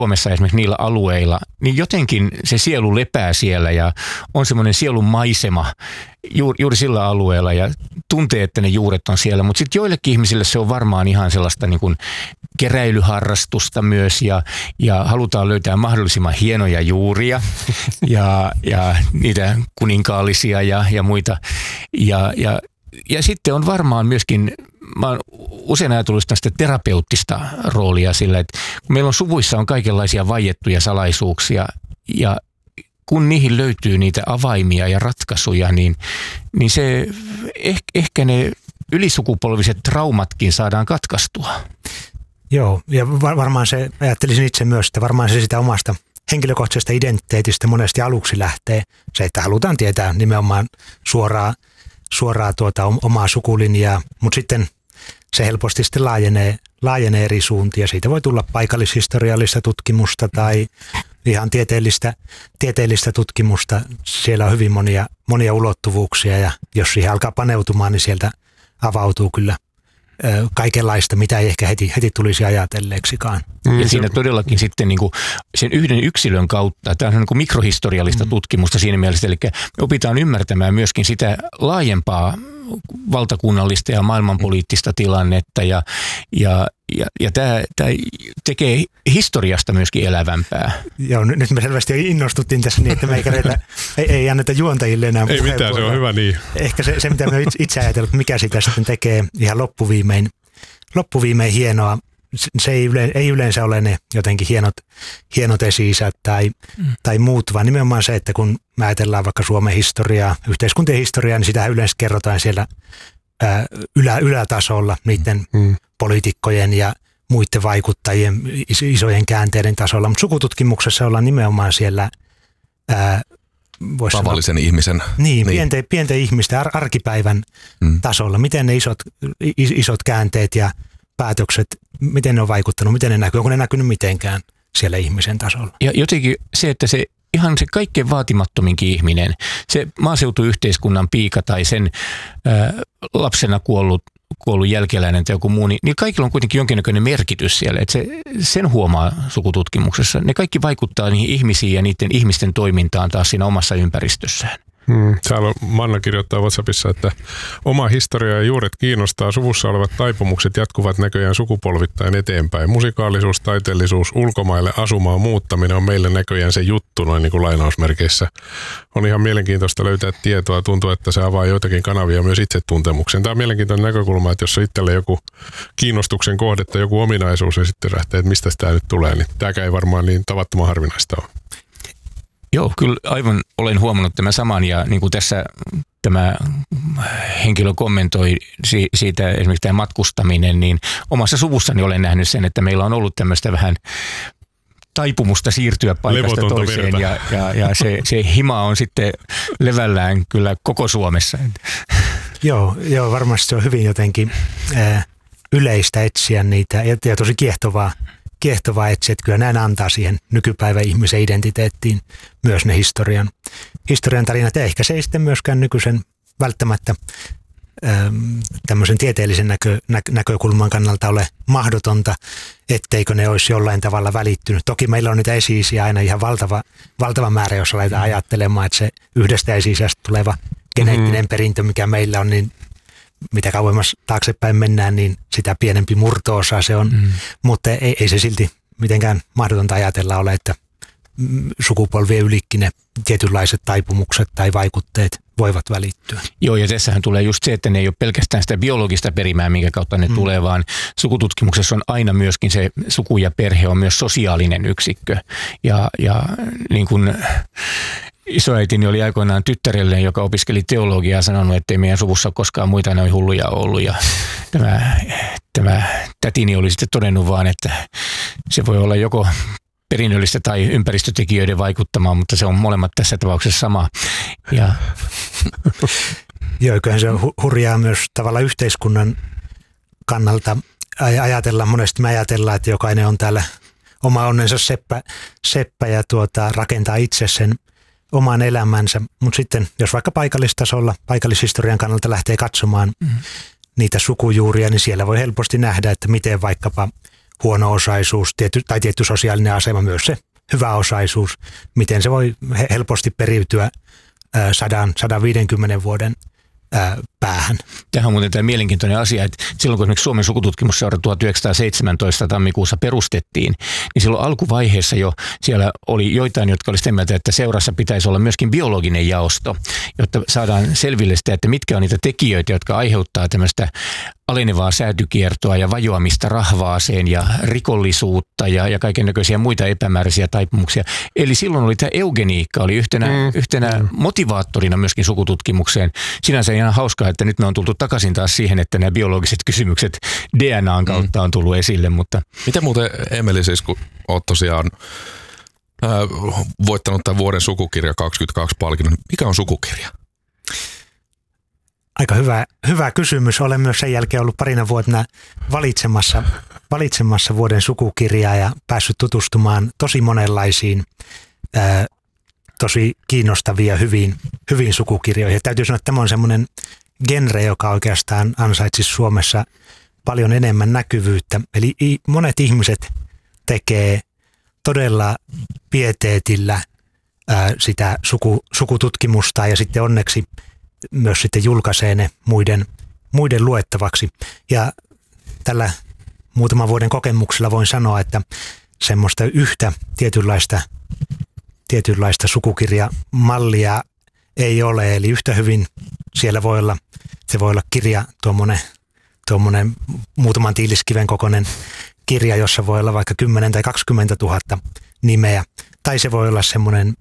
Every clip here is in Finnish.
Suomessa esimerkiksi niillä alueilla, niin jotenkin se sielu lepää siellä ja on semmoinen sielun maisema juuri sillä alueella ja tuntee, että ne juuret on siellä. Mutta sitten joillekin ihmisille se on varmaan ihan sellaista niin kuin keräilyharrastusta myös ja halutaan löytää mahdollisimman hienoja juuria ja niitä kuninkaallisia ja muita. Ja sitten on varmaan myöskin, mä oon usein ajatellut sitä terapeuttista roolia sillä, että meillä on suvuissa on kaikenlaisia vaiettuja salaisuuksia ja kun niihin löytyy niitä avaimia ja ratkaisuja, niin se ehkä ne ylisukupolviset traumatkin saadaan katkaistua. Joo, ja varmaan se, ajattelisin itse myös, että varmaan se sitä omasta henkilökohtaisesta identiteetistä monesti aluksi lähtee. Se, että halutaan tietää nimenomaan suoraan omaa sukulinjaa, mutta sitten se helposti sitten laajenee eri suuntia. Siitä voi tulla paikallishistoriallista tutkimusta tai ihan tieteellistä tutkimusta. Siellä on hyvin monia ulottuvuuksia ja jos siihen alkaa paneutumaan, niin sieltä avautuu kyllä kaikenlaista, mitä ei ehkä heti tulisi ajatelleeksikaan. Ja siinä todellakin sitten niin kuin sen yhden yksilön kautta, tämä on niin kuin mikrohistoriallista tutkimusta siinä mielessä, eli me opitaan ymmärtämään myöskin sitä laajempaa valtakunnallista ja maailmanpoliittista tilannetta ja tämä tekee historiasta myöskin elävämpää. Joo, nyt me selvästi innostuttiin tässä niin, että me ei anneta juontajille enää ei mitään, se on hyvä niin. Ehkä se mitä me itse ajatellut, mikä sitä sitten tekee ihan loppuviimein hienoa. Se ei yleensä ole ne jotenkin hienot esi-isät tai muut, vaan nimenomaan se, että kun me ajatellaan vaikka Suomen historiaa, yhteiskuntien historiaa, niin sitä yleensä kerrotaan siellä ylätasolla niiden poliitikkojen ja muiden vaikuttajien isojen käänteiden tasolla, mutta sukututkimuksessa ollaan nimenomaan siellä tavallisen ihmisen. Niin. Pienten ihmisten arkipäivän tasolla. Miten ne isot käänteet ja päätökset, miten ne on vaikuttanut, miten ne näkyy, onko ne näkynyt mitenkään siellä ihmisen tasolla. Ja jotenkin se, että se ihan se kaikkein vaatimattominkin ihminen, se maaseutuyhteiskunnan piika tai sen lapsena kuollut jälkeläinen tai joku muu, niin kaikilla on kuitenkin jonkinnäköinen merkitys siellä. Että sen huomaa sukututkimuksessa. Ne kaikki vaikuttaa niihin ihmisiin ja niiden ihmisten toimintaan taas siinä omassa ympäristössään. Täällä Manna kirjoittaa WhatsAppissa, että oma historia ja juuret kiinnostaa. Suvussa olevat taipumukset jatkuvat näköjään sukupolvittain eteenpäin. Musikaalisuus, taiteellisuus, ulkomaille asumaan muuttaminen on meille näköjään se juttu, noin niin kuin lainausmerkeissä. On ihan mielenkiintoista löytää tietoa. Tuntuu, että se avaa joitakin kanavia myös itsetuntemukseen. Tämä on mielenkiintoinen näkökulma, että jos on itselle joku kiinnostuksen kohde tai joku ominaisuus ja sitten lähtee, että mistä tämä nyt tulee, niin tämäkään ei varmaan niin tavattoman harvinaista ole. Joo, kyllä aivan olen huomannut tämän saman ja niin kuin tässä tämä henkilö kommentoi siitä esimerkiksi tämä matkustaminen, niin omassa suvussani olen nähnyt sen, että meillä on ollut tämmöistä vähän taipumusta siirtyä paikasta toiseen ja se hima on sitten levällään kyllä koko Suomessa. Joo, varmasti se on hyvin jotenkin yleistä etsiä niitä ja tosi kiehtovaa etsiä, että kyllä näin antaa siihen nykypäivän ihmisen identiteettiin myös ne historian tarinat. Ja ehkä se ei sitten myöskään nykyisen välttämättä tämmöisen tieteellisen näkökulman kannalta ole mahdotonta, etteikö ne olisi jollain tavalla välittynyt. Toki meillä on niitä esi-isiä aina ihan valtava määrä, jos aletaan ajattelemaan, että se yhdestä esi-isästä tuleva geneettinen perintö, mikä meillä on, niin mitä kauemmas taaksepäin mennään, niin sitä pienempi murto-osa se on. Mutta ei se silti mitenkään mahdotonta ajatella ole, että sukupolvien ylikin ne tietynlaiset taipumukset tai vaikutteet voivat välittyä. Joo, ja tässähän tulee just se, että ne ei ole pelkästään sitä biologista perimää, minkä kautta ne tulee, vaan sukututkimuksessa on aina myöskin se suku ja perhe on myös sosiaalinen yksikkö. Ja niin kuin isoäitini oli aikoinaan tyttärelleen, joka opiskeli teologiaa, sanonut, että ei meidän suvussa ole koskaan muita noin hulluja ollut. Ja tämä tätini oli sitten todennut vaan, että se voi olla joko perinnöllistä tai ympäristötekijöiden vaikuttamaan, mutta se on molemmat tässä tapauksessa sama. Ja joo, kyllähän se on hurjaa myös tavallaan yhteiskunnan kannalta ajatella. Monesti me ajatellaan, että jokainen on täällä oma onnensa seppä ja rakentaa itse sen oman elämänsä, mutta sitten jos vaikka paikallistasolla, paikallishistorian kannalta lähtee katsomaan niitä sukujuuria, niin siellä voi helposti nähdä, että miten vaikkapa huono-osaisuus tai tietty sosiaalinen asema, myös se hyväosaisuus, miten se voi helposti periytyä 100-150 vuoden päähän. Tämähän on muuten tämä mielenkiintoinen asia, että silloin kun esimerkiksi Suomen sukututkimusseura 1917 tammikuussa perustettiin, niin silloin alkuvaiheessa jo siellä oli joitain, jotka oli sitä mieltä, että seurassa pitäisi olla myöskin biologinen jaosto, jotta saadaan selville sitä, että mitkä on niitä tekijöitä, jotka aiheuttaa tämmöistä alenevaa säätykiertoa ja vajoamista rahvaaseen ja rikollisuutta ja kaikennäköisiä muita epämääräisiä taipumuksia. Eli silloin oli tämä eugeniikka, oli yhtenä motivaattorina myöskin sukututkimukseen. Sinänsä ihan hauskaa, että nyt me on tultu takaisin taas siihen, että nämä biologiset kysymykset DNAn kautta on tullut esille. Mutta mitä muuten, Emeli, siis kun olet tosiaan voittanut tämän vuoden sukukirja 22 palkinnon, mikä on sukukirja? Aika hyvä kysymys. Olen myös sen jälkeen ollut parina vuotena valitsemassa vuoden sukukirjaa ja päässyt tutustumaan tosi monenlaisiin, tosi kiinnostavia, hyviin sukukirjoihin. Ja täytyy sanoa, että tämä on semmoinen genre, joka oikeastaan ansaitsisi Suomessa paljon enemmän näkyvyyttä. Eli monet ihmiset tekee todella pieteetillä sitä sukututkimusta ja sitten onneksi myös sitten julkaisee ne muiden luettavaksi. Ja tällä muutaman vuoden kokemuksella voin sanoa, että semmoista yhtä tietynlaista sukukirjamallia ei ole. Eli yhtä hyvin siellä voi olla kirja, tuommoinen muutaman tiiliskiven kokoinen kirja, jossa voi olla vaikka 10 tai 20 000 nimeä. Tai se voi olla semmoinen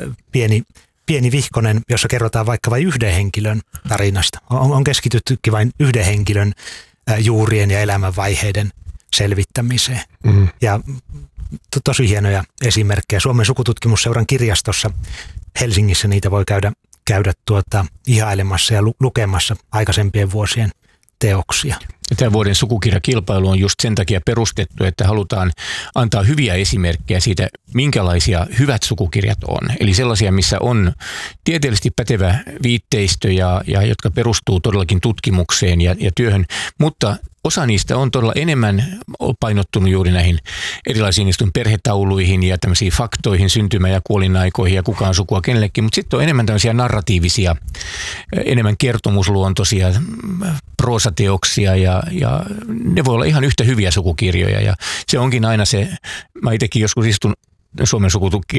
pieni vihkonen, jossa kerrotaan vaikka vain yhden henkilön tarinasta. On keskityttykin vain yhden henkilön juurien ja elämänvaiheiden selvittämiseen. Ja tosi hienoja esimerkkejä. Suomen sukututkimusseuran kirjastossa Helsingissä niitä voi käydä ihailemassa ja lukemassa aikaisempien vuosien teoksia. Ja tämä vuoden sukukirjakilpailu on just sen takia perustettu, että halutaan antaa hyviä esimerkkejä siitä, minkälaisia hyvät sukukirjat on. Eli sellaisia, missä on tieteellisesti pätevä viitteistö ja jotka perustuu todellakin tutkimukseen ja työhön, mutta osa niistä on todella enemmän painottunut juuri näihin erilaisiin perhetauluihin ja tämmöisiin faktoihin, syntymä- ja kuolinaikoihin ja kukaan sukua kenellekin, mutta sitten on enemmän tämmöisiä narratiivisia, enemmän kertomusluontoisia proosateoksia ja ne voi olla ihan yhtä hyviä sukukirjoja ja se onkin aina se, mä itsekin joskus istun Suomen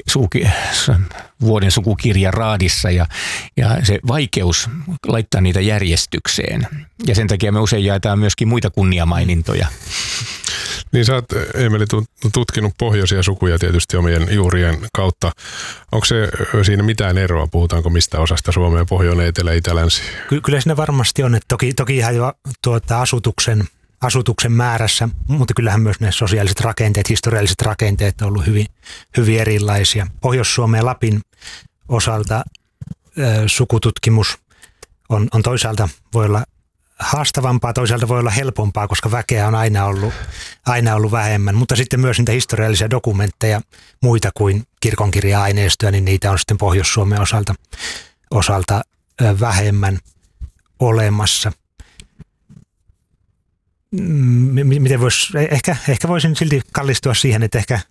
vuoden sukukirja raadissa ja se vaikeus laittaa niitä järjestykseen. Ja sen takia me usein jaetaan myöskin muita kunniamainintoja. Niin sä oot, Emeli, tutkinut pohjoisia sukuja tietysti omien juurien kautta. Onko se siinä mitään eroa? Puhutaanko mistä osasta Suomea, pohjoinen, etelä, itä, länsi? Kyllä siinä varmasti on. Että toki ihan jo asutuksen määrässä, mutta kyllähän myös ne sosiaaliset rakenteet, historialliset rakenteet on ollut hyvin erilaisia. Pohjois-Suomen ja Lapin osalta sukututkimus on toisaalta voi olla haastavampaa, toisaalta voi olla helpompaa, koska väkeä on aina ollut vähemmän, mutta sitten myös niitä historiallisia dokumentteja, muita kuin kirkonkirja-aineistoja, niin niitä on sitten Pohjois-Suomen osalta vähemmän olemassa. Miten ehkä voisin silti kallistua siihen, että ehkä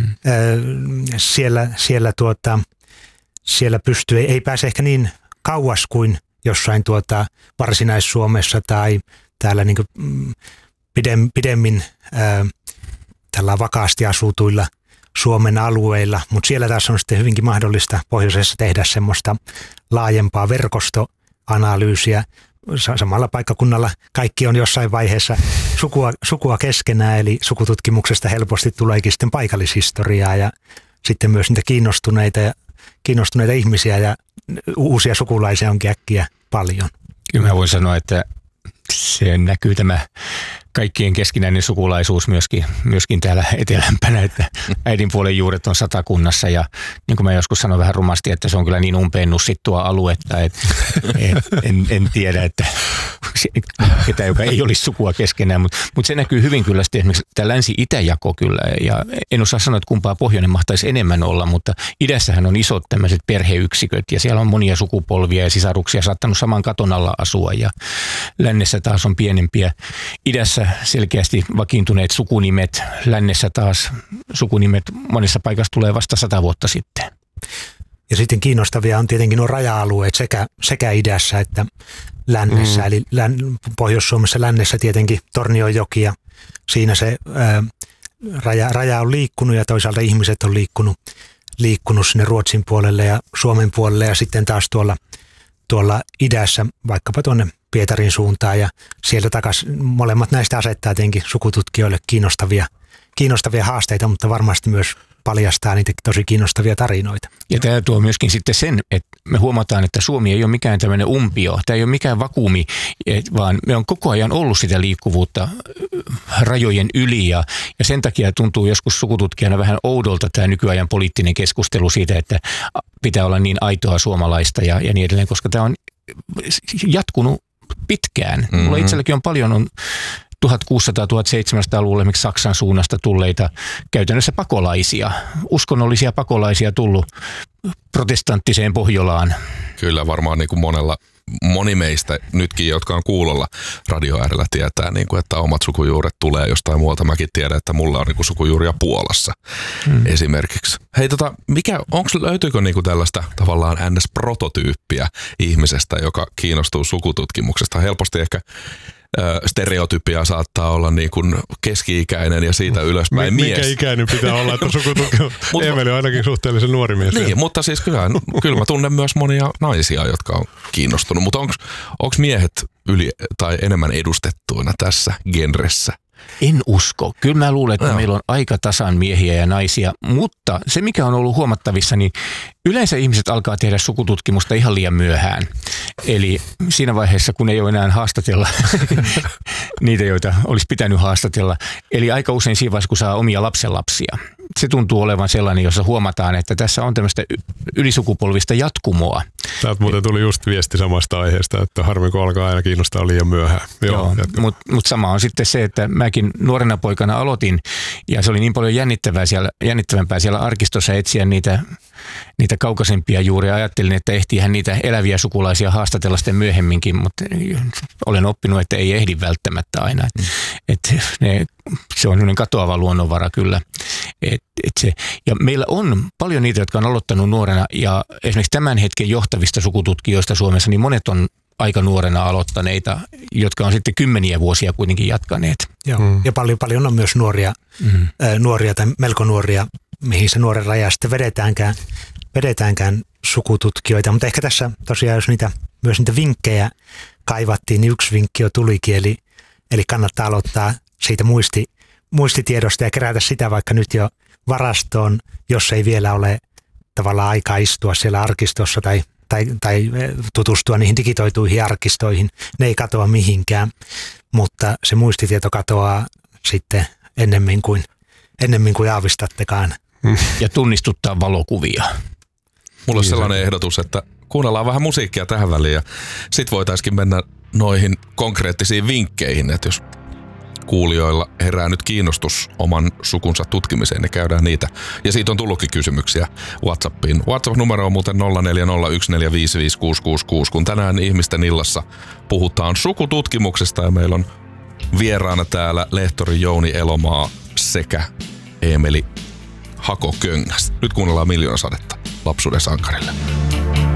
siellä pystyy, ei pääse ehkä niin kauas kuin jossain Varsinais-Suomessa tai täällä niin pidemmin tällä vakaasti asutuilla Suomen alueilla, mutta siellä taas on sitten hyvinkin mahdollista pohjoisessa tehdä semmoista laajempaa verkostoanalyysiä. Samalla paikkakunnalla kaikki on jossain vaiheessa sukua keskenään, eli sukututkimuksesta helposti tuleekin sitten paikallishistoriaa ja sitten myös niitä kiinnostuneita ihmisiä ja uusia sukulaisia onkin äkkiä paljon. Kyllä mä voin sanoa, että se näkyy tämä kaikkien keskinäinen sukulaisuus myöskin täällä etelämpänä, että äidin puolen juuret on Satakunnassa ja niin kuin mä joskus sanoin vähän rumasti, että se on kyllä niin umpeen nussittua aluetta, että en tiedä, että ketään, joka ei olisi sukua keskenään, mutta se näkyy hyvin kyllä sitten esimerkiksi tämä länsi-itäjako kyllä, ja en osaa sanoa, että kumpaa pohjoinen mahtaisi enemmän olla, mutta idässähän on isot tämmöiset perheyksiköt, ja siellä on monia sukupolvia ja sisaruksia saattanut saman katon alla asua, ja lännessä taas on pienempiä. Idässä selkeästi vakiintuneet sukunimet, lännessä taas sukunimet monessa paikassa tulee vasta 100 vuotta sitten. Ja sitten kiinnostavia on tietenkin nuo raja-alueet sekä idässä että lännessä. Eli Pohjois-Suomessa lännessä tietenkin Tornionjoki ja siinä se raja on liikkunut ja toisaalta ihmiset on liikkunut sinne Ruotsin puolelle ja Suomen puolelle ja sitten taas tuolla idässä vaikkapa tuonne Pietarin suuntaan ja sieltä takaisin molemmat näistä asettaa tietenkin sukututkijoille kiinnostavia haasteita, mutta varmasti myös paljastaa niitä tosi kiinnostavia tarinoita. Ja tämä tuo myöskin sitten sen, että me huomataan, että Suomi ei ole mikään tämmöinen umpio, tämä ei ole mikään vakuumi, vaan me on koko ajan ollut sitä liikkuvuutta rajojen yli ja sen takia tuntuu joskus sukututkijana vähän oudolta tämä nykyajan poliittinen keskustelu siitä, että pitää olla niin aitoa suomalaista ja niin edelleen, koska tämä on jatkunut pitkään. Mulla itselläkin on paljon 1600-1700-luvulla esimerkiksi Saksan suunnasta tulleita käytännössä pakolaisia, uskonnollisia pakolaisia tullut protestanttiseen Pohjolaan. Kyllä varmaan niin kuin moni meistä nytkin, jotka on kuulolla radio äärellä tietää, niin kuin, että omat sukujuuret tulee jostain muualta. Mäkin tiedän, että mulla on niin kuin sukujuuria Puolassa esimerkiksi. Hei, löytyykö niin kuin tällaista tavallaan NS-prototyyppiä ihmisestä, joka kiinnostuu sukututkimuksesta? Helposti ehkä stereotypia saattaa olla niin kuin keski-ikäinen ja siitä ylöspäin mies. Mikä ikäinen pitää olla, että sukututkimus? Emeli on ainakin suhteellisen nuori mies. Niin, mutta siis kyllä mä tunnen myös monia naisia, jotka on kiinnostunut. Mutta onko miehet tai enemmän edustettuina tässä genressä? En usko. Kyllä mä luulen, että meillä on aika tasan miehiä ja naisia, mutta se mikä on ollut huomattavissa, niin yleensä ihmiset alkaa tehdä sukututkimusta ihan liian myöhään. Eli siinä vaiheessa, kun ei ole enää haastatella niitä, joita olisi pitänyt haastatella. Eli aika usein siinä vaiheessa, kun saa omia lapsenlapsia. Se tuntuu olevan sellainen, jossa huomataan, että tässä on tämmöistä ylisukupolvista jatkumoa. Täältä muuten tuli just viesti samasta aiheesta, että harmi kun alkaa aina kiinnostaa liian myöhään. Joo, mutta sama on sitten se, että mäkin nuorena poikana aloitin ja se oli niin paljon jännittävämpää siellä arkistossa etsiä niitä kaukaisempia juuria. Ajattelin, että ehtiihän niitä eläviä sukulaisia haastatella sitten myöhemminkin, mutta olen oppinut, että ei ehdi välttämättä aina. Se on sellainen katoava luonnonvara kyllä. Ja meillä on paljon niitä, jotka on aloittanut nuorena ja esimerkiksi tämän hetken johtavista sukututkijoista Suomessa, niin monet on aika nuorena aloittaneita, jotka on sitten kymmeniä vuosia kuitenkin jatkaneet. Joo, ja paljon on myös nuoria tai melko nuoria, mihin se nuoren raja sitten vedetäänkään sukututkijoita. Mutta ehkä tässä tosiaan, jos myös niitä vinkkejä kaivattiin, niin yksi vinkki jo tulikin, eli kannattaa aloittaa siitä muistitiedosta ja kerätä sitä vaikka nyt jo varastoon, jos ei vielä ole tavallaan aikaa istua siellä arkistossa tai tutustua niihin digitoituihin arkistoihin. Ne ei katoa mihinkään, mutta se muistitieto katoaa sitten ennemmin kuin aavistattekaan. Ja tunnistuttaa valokuvia. Mulla on sellainen ehdotus, että kuunnellaan vähän musiikkia tähän väliin ja sit voitaisiin mennä noihin konkreettisiin vinkkeihin, että jos kuulijoilla herää nyt kiinnostus oman sukunsa tutkimiseen, niin käydään niitä. Ja siitä on tullutkin kysymyksiä WhatsAppiin. WhatsApp-numero on muuten 0401455666, kun tänään ihmisten illassa puhutaan sukututkimuksesta ja meillä on vieraana täällä lehtori Jouni Elomaa sekä Eemeli Hakoköngäs. Nyt kuunnellaan Miljoonasadetta lapsuuden sankarille.